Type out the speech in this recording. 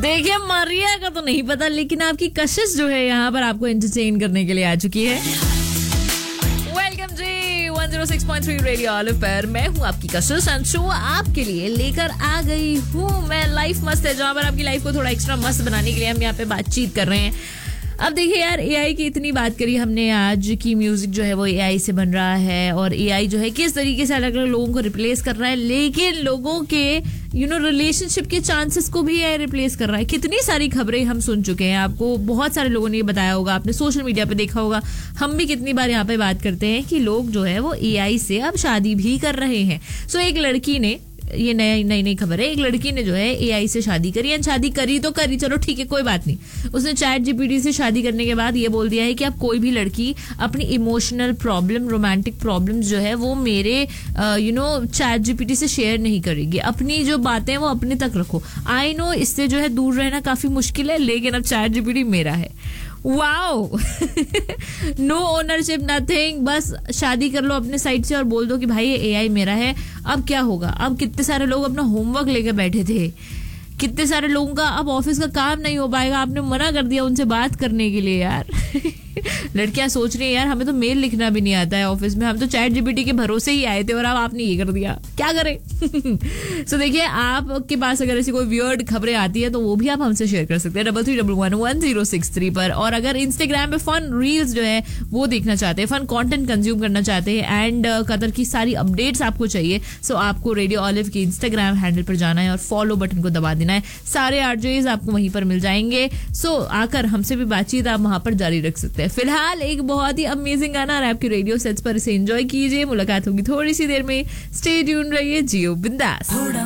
देखिए मारिया का तो नहीं पता, लेकिन आपकी कशिश जो है यहाँ पर आपको एंटरटेन करने के लिए आ चुकी है। वेलकम जी 106.3 रेडियो ऑलिव पर मैं हूँ आपकी कशिश एंड शो आपके लिए लेकर आ गई हूँ मैं लाइफ मस्त है, जहाँ पर आपकी लाइफ को थोड़ा एक्स्ट्रा मस्त बनाने के लिए हम यहाँ पे बातचीत कर रहे हैं। अब देखिए यार, एआई की इतनी बात करी हमने आज की म्यूजिक जो है वो एआई से बन रहा है और एआई जो है किस तरीके से अलग अलग लोगों को रिप्लेस कर रहा है, लेकिन लोगों के रिलेशनशिप के चांसेस को भी एआई रिप्लेस कर रहा है। कितनी सारी खबरें हम सुन चुके हैं, आपको बहुत सारे लोगों ने ये बताया होगा, आपने सोशल मीडिया पे देखा होगा, हम भी कितनी बार यहाँ पे बात करते हैं कि लोग जो है वो एआई से अब शादी भी कर रहे हैं। सो एक लड़की ने, ये नई खबर है, एक लड़की ने जो है एआई से शादी करी एंड शादी करी तो करी, चलो ठीक है कोई बात नहीं। उसने चैट जीपीटी से शादी करने के बाद ये बोल दिया है कि अब कोई भी लड़की अपनी इमोशनल प्रॉब्लम, रोमांटिक प्रॉब्लम्स जो है वो मेरे चैट जीपीटी से शेयर नहीं करेगी। अपनी जो बातें वो अपने तक रखो। आई नो इससे जो है दूर रहना काफी मुश्किल है, लेकिन अब चैट जीपीटी मेरा है। वाओ नो ओनरशिप नथिंग, बस शादी कर लो अपने साइड से और बोल दो कि भाई ये एआई मेरा है। अब क्या होगा, अब कितने सारे लोग अपना होमवर्क लेकर बैठे थे, कितने सारे लोगों का अब ऑफिस का काम नहीं हो पाएगा, आपने मना कर दिया उनसे बात करने के लिए। यार लड़कियां सोच रही है यार हमें तो मेल लिखना भी नहीं आता है ऑफिस में, हम तो चैट जीपीटी के भरोसे ही आए थे और अब आपने ये कर दिया, क्या करें। सो देखिए, आपके पास अगर ऐसी कोई वियर्ड खबरें आती है तो वो भी आप हमसे शेयर कर सकते हैं 33111063 पर। और अगर इंस्टाग्राम पे फन रील्स जो है वो देखना चाहते हैं, फन कंटेंट कंज्यूम करना चाहते हैं एंड कतर की सारी अपडेट्स आपको चाहिए, सो आपको रेडियो ऑलिव के इंस्टाग्राम हैंडल पर जाना है और फॉलो बटन को दबा देना है। सारे आरजेज आपको वहीं पर मिल जाएंगे, सो आकर हमसे भी बातचीत आप वहां पर जारी रख सकते हैं। फिलहाल एक बहुत ही अमेजिंग गाना और आपके रेडियो सेट्स पर इसे एंजॉय कीजिए। मुलाकात होगी थोड़ी सी देर में, स्टे ट्यून रहिए, जियो बिंदास।